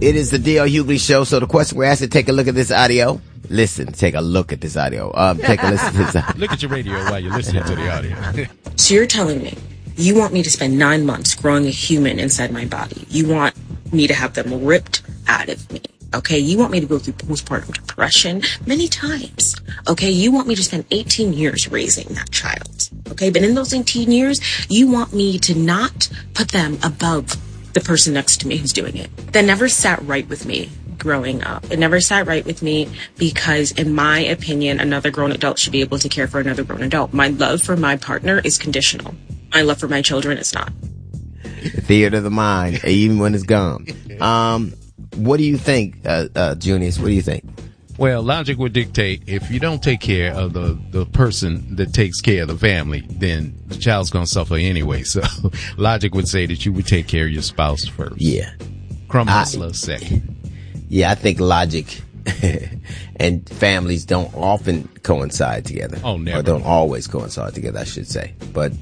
It is the D.L. Hughley Show. So the question we're asking, take a look at this audio. Listen, take a look at this audio. Take a listen to this audio. Look at your radio while you're listening to the audio. So you're telling me you want me to spend 9 months growing a human inside my body. You want me to have them ripped out of me. Okay, you want me to go through postpartum depression many times. Okay, you want me to spend 18 years raising that child. Okay, but in those 18 years, you want me to not put them above the person next to me who's doing it. That never sat right with me growing up. It never sat right with me because, in my opinion, another grown adult should be able to care for another grown adult. My love for my partner is conditional. My love for my children is not. Theater of the mind, even when it's gone. What do you think, Junius? What do you think? Well, logic would dictate if you don't take care of the person that takes care of the family, then the child's going to suffer anyway. So logic would say that you would take care of your spouse first. Yeah. Crumb hustler second. Yeah, I think logic and families don't often coincide together. Oh, never. Or don't always coincide together, I should say. But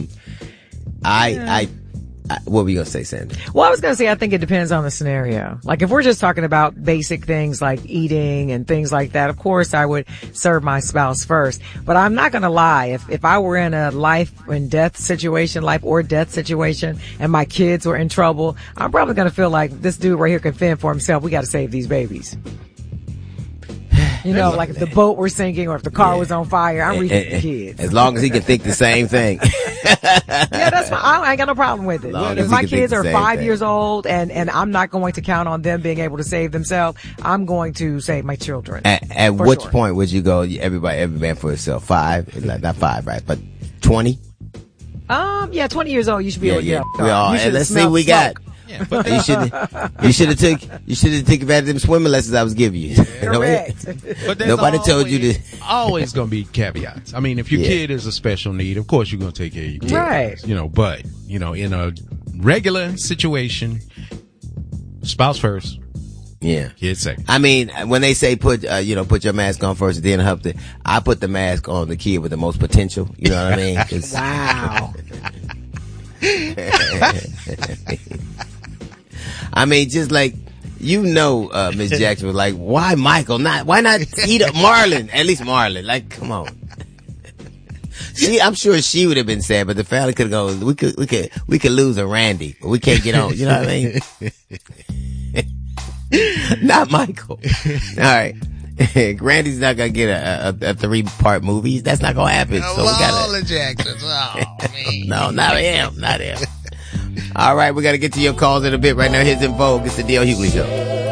what were you going to say, Sandy? Well, I was going to say, I think it depends on the scenario. Like, if we're just talking about basic things like eating and things like that, of course, I would serve my spouse first. But I'm not going to lie. If I were in a life or death situation, and my kids were in trouble, I'm probably going to feel like this dude right here can fend for himself. We got to save these babies. You know, like if the boat were sinking or if the car was on fire, I'm reaching the kids. As long as he can think the same thing. Yeah, that's fine. I ain't got no problem with it. If my kids are 5 years old and I'm not going to count on them being able to save themselves, I'm going to save my children. At which point would you go, every man for himself? 5? Not 5, right? But 20? Yeah, 20 years old, you should be able to get let's see what we got. Yeah, but you should have took advantage of them swimming lessons I was giving you. Correct. But nobody told you to. Always going to be caveats. I mean, if your kid is a special need, of course you're going to take care of your kid. Right. You know, but in a regular situation, spouse first. Yeah. Kid second. I mean, when they say put your mask on first, then help I put the mask on the kid with the most potential. You know what I mean? Wow. I mean, just like, Miss Jackson was like, why Michael? Why not eat Marlon? At least Marlon. Like, come on. I'm sure she would have been sad, but the family could go, we could lose a Randy, but we can't get on. You know what I mean? Not Michael. All right. Grandy's not gonna get a 3-part movie. That's not gonna happen. So we gotta. Jacksons. Oh, man. No, not him. All right, we gotta get to your calls in a bit. Right now, here's In Vogue. It's the D.L. Hughley Show.